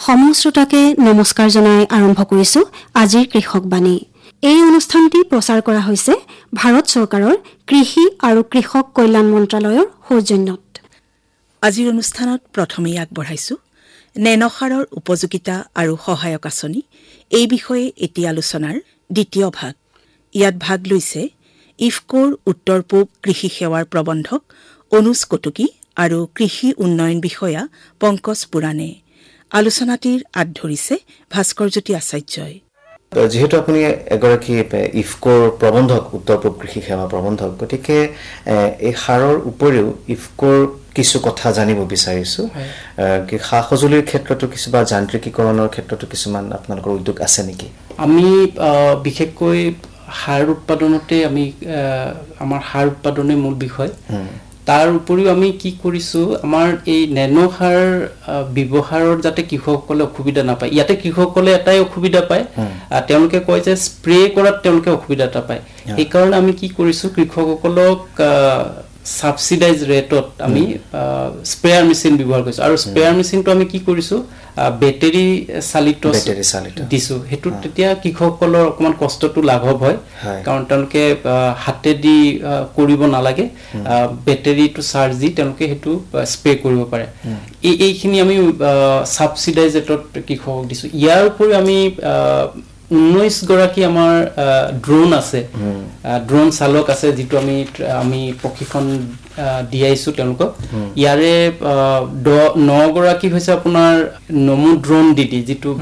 সমূহ শ্ৰোতাকে নমস্কাৰ জনাই আৰম্ভ কৰিছো আজিৰ কৃষক বাণী। এই অনুষ্ঠানটি প্ৰচাৰ কৰা হৈছে ভাৰত চৰকাৰৰ কৃষি আৰু কৃষক কল্যাণ মন্ত্ৰালয়ৰ সৌজন্যত। আজিৰ অনুষ্ঠানত প্ৰথমেই আগবঢ়াইছো নেনসাৰৰ উপযোগিতা আৰু সহায়ক আঁচনি, এই বিষয়ে এটি আলোচনাৰ দ্বিতীয় ভাগ। ইয়াত ভাগ লৈছে ইফকোৰ উত্তৰ পূব কৃষি সেৱাৰ প্ৰবন্ধক অনুজ কটকী আৰু কৃষি উন্নয়ন বিষয়া পংকজ পুৰাণে। আলোচনাটিৰ আঁত ধৰিছে ভাস্কৰজ্যোতি আচাৰ্যই। যেহেতু আপুনি এগৰাকী ইফকোৰ প্ৰবন্ধক, উত্তৰ পূব কৃষি সেৱা প্ৰবন্ধক, গতিকে এই সাৰৰ উপৰিও ইফকোৰ কিছু কথা জানিব বিচাৰিছো। কি সা সঁজুলিৰ ক্ষেত্ৰতো কিছু বা যান্ত্ৰিকীকৰণৰ ক্ষেত্ৰতো কিছুমান আপোনালোকৰ উদ্যোগ আছে নেকি? আমি বিশেষকৈ সাৰ উৎপাদনতে আমাৰ সাৰ উৎপাদনে মূল বিষয়। তাৰ উপৰিও আমি কি কৰিছো, আমাৰ এই নেনো সাৰ ব্যৱহাৰৰ যাতে কৃষকসকলে অসুবিধা নাপায়। ইয়াতে কৃষকসকলে এটাই অসুবিধা পায়, তেওঁলোকে কয় যে স্প্ৰে কৰাত তেওঁলোকে অসুবিধা এটা পায়। সেইকাৰণে আমি কি কৰিছো, কৃষকসকলক সাবসিডাইজ ৰেটত আমি স্প্ৰেয়াৰ মেচিন ব্যৱহাৰ কৰিছো। আৰু স্প্ৰেয়াৰ মেচিনটো আমি কি কৰিছো, বেটেৰী চালিত দিছো। সেইটো তেতিয়া কৃষকসকলৰ অকমান কষ্টটো লাঘৱ হয়, কাৰণ তেওঁলোকে হাতেদি কৰিব নালাগে, বেটেৰীটো চাৰ্জ দি তেওঁলোকে সেইটো স্প্ৰে কৰিব পাৰে। এইখিনি আমি সাবসিডাইজ ৰেটত কৃষকক দিছো। ইয়াৰ উপৰিও আমি 19 গৰাকী আমাৰ ড্ৰোন আছে, ড্ৰোন চালক আছে, যিটো আমি প্ৰশিক্ষণ দিয়াইছো তেওঁলোকক। ইয়াৰে 9 গৰাকী হৈছে আপোনাৰ নমো ড্ৰোন দিদি, যিটো